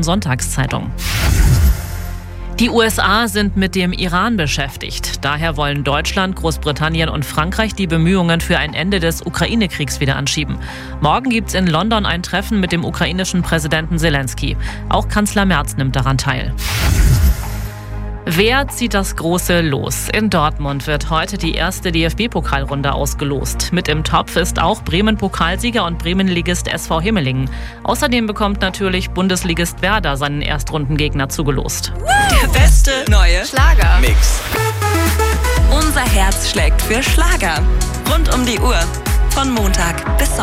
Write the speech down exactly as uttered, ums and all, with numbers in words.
Sonntagszeitung. Die U S A sind mit dem Iran beschäftigt. Daher wollen Deutschland, Großbritannien und Frankreich die Bemühungen für ein Ende des Ukraine-Kriegs wieder anschieben. Morgen gibt es in London ein Treffen mit dem ukrainischen Präsidenten Selenskyj. Auch Kanzler Merz nimmt daran teil. Wer zieht das große Los? In Dortmund wird heute die erste D F B-Pokalrunde ausgelost. Mit im Topf ist auch Bremen-Pokalsieger und Bremen-Ligist S V Himmelingen. Außerdem bekommt natürlich Bundesligist Werder seinen Erstrundengegner zugelost. Der beste neue Schlagermix. Unser Herz schlägt für Schlager. Rund um die Uhr. Von Montag bis Sonntag.